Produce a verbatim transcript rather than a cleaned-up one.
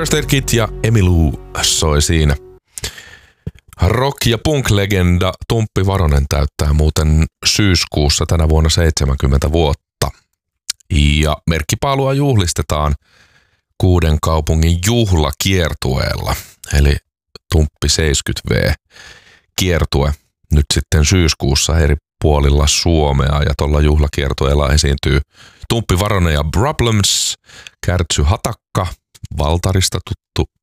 First Aid Kit ja Emmylou soi siinä. Rock- ja punk-legenda Tumppi Varonen täyttää muuten syyskuussa tänä vuonna seitsemänkymmentä vuotta. Ja merkkipaalua juhlistetaan kuuden kaupungin juhlakiertueella, eli Tumppi seitsemänkymmentä vuotiskiertue nyt sitten syyskuussa eri puolilla Suomea. Ja tuolla juhlakiertueella esiintyy Tumppi Varonen ja Problems, Kärtsy Hatakka, Valtarista tuttu